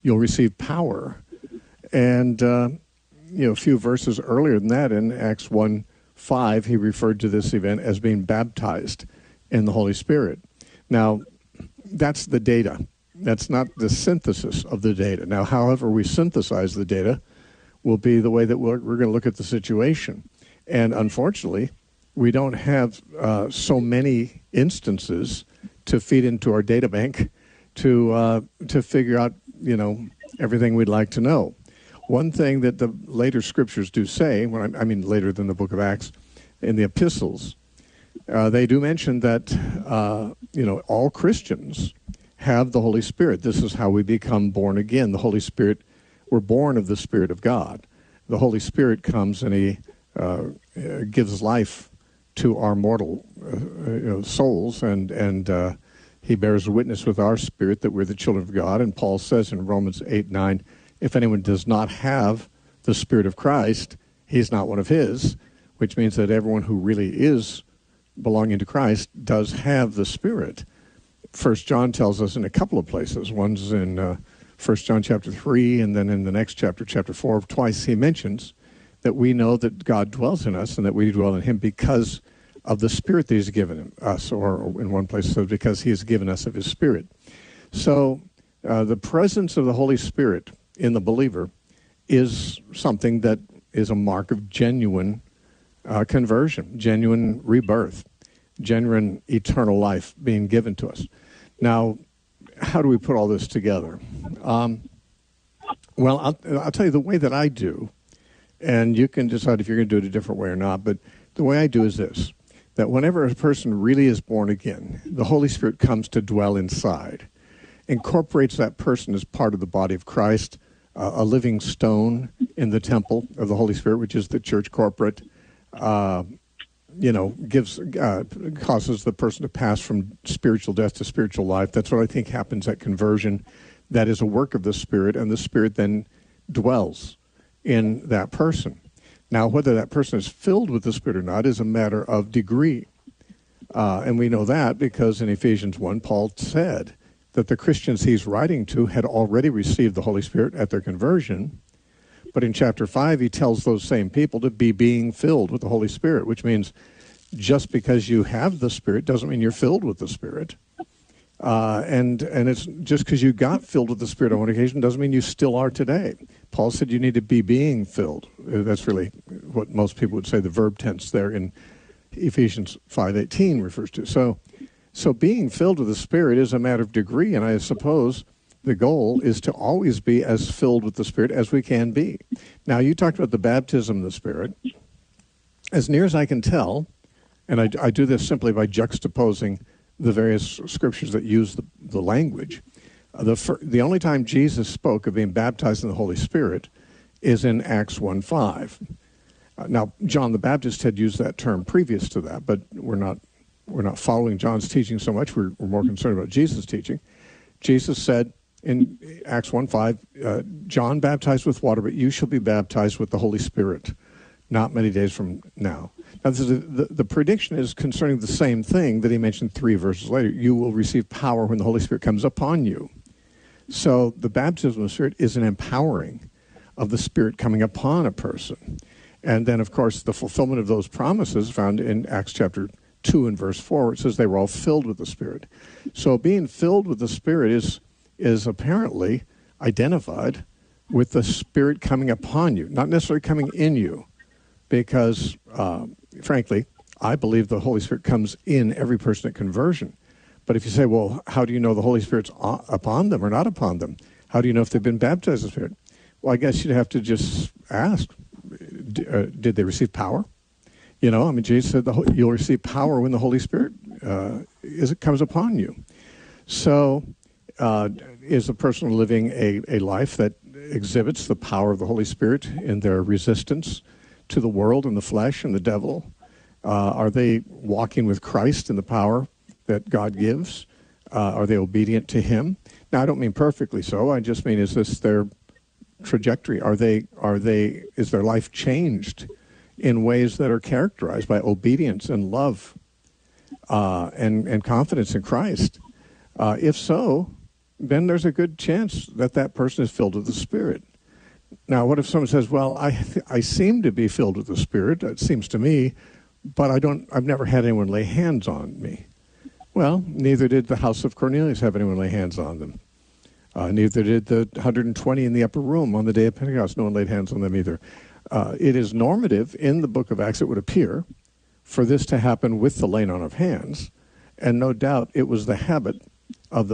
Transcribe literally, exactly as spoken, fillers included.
you'll receive power. And, uh, you know, a few verses earlier than that, in Acts one five, he referred to this event as being baptized in the Holy Spirit. Now, that's the data. That's not the synthesis of the data. Now, however we synthesize the data will be the way that we're, we're going to look at the situation. And unfortunately, we don't have uh, so many instances to feed into our data bank to uh, to figure out, you know, everything we'd like to know. One thing that the later scriptures do say, when I, I mean later than the book of Acts, in the epistles, uh, they do mention that, uh, you know, all Christians have the Holy Spirit. This is how we become born again. The Holy Spirit, we're born of the Spirit of God. The Holy Spirit comes and he uh, gives life to our mortal uh, you know, souls, and, and uh, he bears witness with our spirit that we're the children of God. And Paul says in Romans eight nine, if anyone does not have the Spirit of Christ, he's not one of his, which means that everyone who really is belonging to Christ does have the Spirit. First John tells us in a couple of places. One's in uh, First John chapter three, and then in the next chapter, chapter four, twice he mentions that we know that God dwells in us and that we dwell in him because of the Spirit that he's given us, or in one place, so because he has given us of his Spirit. So uh, the presence of the Holy Spirit in the believer is something that is a mark of genuine uh, conversion, genuine rebirth, genuine eternal life being given to us. Now, how do we put all this together? Um, well, I'll, I'll tell you the way that I do, and you can decide if you're going to do it a different way or not, but the way I do is this, that whenever a person really is born again, the Holy Spirit comes to dwell inside, incorporates that person as part of the body of Christ, uh, a living stone in the temple of the Holy Spirit, which is the church corporate, uh, you know, gives uh, causes the person to pass from spiritual death to spiritual life. That's what I think happens at conversion. That is a work of the Spirit, and the Spirit then dwells in that person. Now, whether that person is filled with the Spirit or not is a matter of degree. Uh, and we know that because in Ephesians one, Paul said that the Christians he's writing to had already received the Holy Spirit at their conversion. But in chapter five, he tells those same people to be being filled with the Holy Spirit, which means just because you have the Spirit doesn't mean you're filled with the Spirit. Uh, and and it's just because you got filled with the Spirit on one occasion doesn't mean you still are today. Paul said you need to be being filled. That's really what most people would say the verb tense there in Ephesians five eighteen refers to. So, so being filled with the Spirit is a matter of degree, and I suppose the goal is to always be as filled with the Spirit as we can be. Now, you talked about the baptism of the Spirit. As near as I can tell, and I, I do this simply by juxtaposing the various scriptures that use the, the language. Uh, the, fir- the only time Jesus spoke of being baptized in the Holy Spirit is in Acts one five. Uh, now, John the Baptist had used that term previous to that, but we're not we're not following John's teaching so much. We're, we're more concerned about Jesus' teaching. Jesus said in Acts one five, uh, John baptized with water, but you shall be baptized with the Holy Spirit not many days from now. Now, this is a, the, the prediction is concerning the same thing that he mentioned three verses later. You will receive power when the Holy Spirit comes upon you. So the baptism of the Spirit is an empowering of the Spirit coming upon a person. And then, of course, the fulfillment of those promises found in Acts chapter two and verse four, where it says they were all filled with the Spirit. So being filled with the Spirit is, is apparently identified with the Spirit coming upon you, not necessarily coming in you. Because, uh, frankly, I believe the Holy Spirit comes in every person at conversion. But if you say, well, how do you know the Holy Spirit's upon them or not upon them? How do you know if they've been baptized in the Spirit? Well, I guess you'd have to just ask, uh, did they receive power? You know, I mean, Jesus said the, you'll receive power when the Holy Spirit uh, is, it comes upon you. So uh, is the person living a, a life that exhibits the power of the Holy Spirit in their resistance to the world and the flesh and the devil? Uh, are they walking with Christ in the power that God gives? Uh, are they obedient to him? Now, I don't mean perfectly so. I just mean, is this their trajectory? Are they, are they, is their life changed in ways that are characterized by obedience and love uh, and, and confidence in Christ? Uh, if so, then there's a good chance that that person is filled with the Spirit. Now, what if someone says, well, I th- I seem to be filled with the Spirit, it seems to me, but I don't, I've never had anyone lay hands on me. Well, neither did the house of Cornelius have anyone lay hands on them. Uh, neither did the one hundred twenty in the upper room on the day of Pentecost. No one laid hands on them either. Uh, it is normative in the book of Acts, it would appear, for this to happen with the laying on of hands. And no doubt it was the habit